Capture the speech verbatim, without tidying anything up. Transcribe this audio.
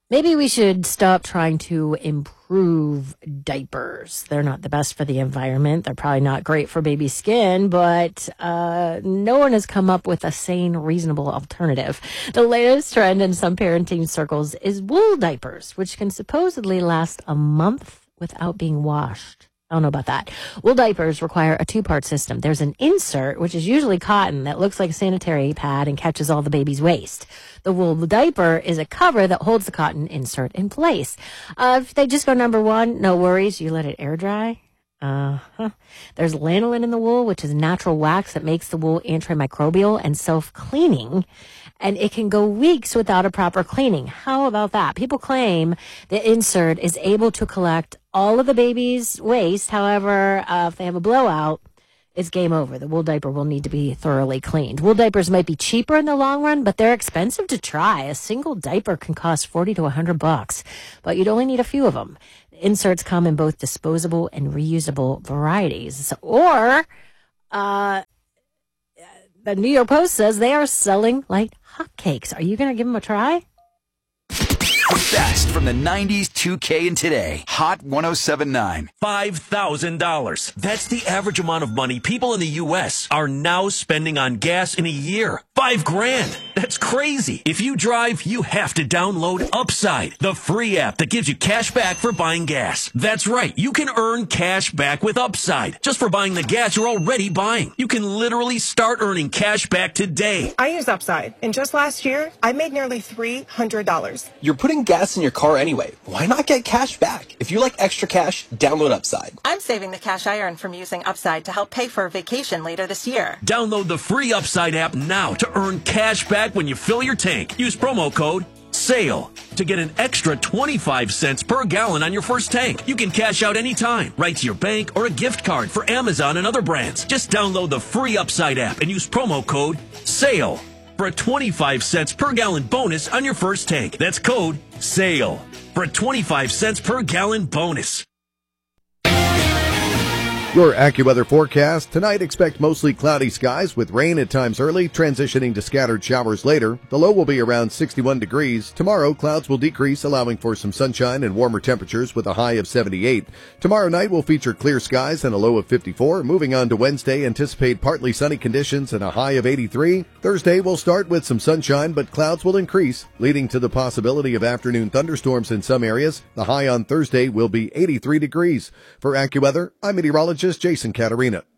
Maybe we should stop trying to improve diapers. They're not the best for the environment. They're probably not great for baby skin, but uh, no one has come up with a sane, reasonable alternative. The latest trend in some parenting circles is wool diapers, which can supposedly last a month without being washed. I don't know about that. Wool diapers require a two-part system. There's an insert, which is usually cotton, that looks like a sanitary pad and catches all the baby's waste. The wool diaper is a cover that holds the cotton insert in place. Uh, if they just go number one, no worries. You let it air dry. Uh-huh. There's lanolin in the wool, which is natural wax that makes the wool antimicrobial and self-cleaning. And it can go weeks without a proper cleaning. How about that? People claim the insert is able to collect all of the baby's waste. However, uh, if they have a blowout, it's game over. The wool diaper will need to be thoroughly cleaned. Wool diapers might be cheaper in the long run, but they're expensive to try. A single diaper can cost forty to one hundred bucks, but you'd only need a few of them. The inserts come in both disposable and reusable varieties. Or, uh, the New York Post says they are selling like hotcakes. Are you going to give them a try? The best from the nineties, two K, and today. Hot one oh seven point nine. five thousand dollars. That's the average amount of money people in the U S are now spending on gas in a year. Five grand. That's crazy. If you drive, you have to download Upside, the free app that gives you cash back for buying gas. That's right. You can earn cash back with Upside just for buying the gas you're already buying. You can literally start earning cash back today. I use Upside, and just last year, I made nearly three hundred dollars. You're putting gas in your car anyway. Why not get cash back? If you like extra cash, download Upside. I'm saving the cash I earned from using Upside to help pay for a vacation later this year. Download the free Upside app now to earn cash back when you fill your tank. Use promo code SALE to get an extra twenty-five cents per gallon on your first tank. You can cash out anytime, right to your bank or a gift card for Amazon and other brands. Just download the free Upside app and use promo code SALE for a twenty-five cents per gallon bonus on your first tank. That's code SALE for a twenty-five cents per gallon bonus. Your AccuWeather forecast. Tonight, expect mostly cloudy skies with rain at times early, transitioning to scattered showers later. The low will be around sixty-one degrees. Tomorrow, clouds will decrease, allowing for some sunshine and warmer temperatures with a high of seventy-eight. Tomorrow night will feature clear skies and a low of fifty-four. Moving on to Wednesday, anticipate partly sunny conditions and a high of eighty-three. Thursday will start with some sunshine, but clouds will increase, leading to the possibility of afternoon thunderstorms in some areas. The high on Thursday will be eighty-three degrees. For AccuWeather, I'm meteorologist Jason Caterina.